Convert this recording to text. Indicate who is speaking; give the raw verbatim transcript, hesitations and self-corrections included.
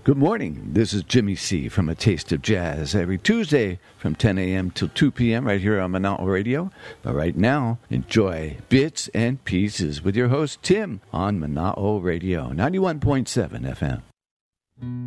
Speaker 1: Good morning. This is Jimmy C. from A Taste of Jazz every Tuesday from ten a.m. till two p.m. right here on Mana'o Radio. But right now, enjoy Bits and Pieces with your host, Tim, on Mana'o Radio, ninety-one point seven F M.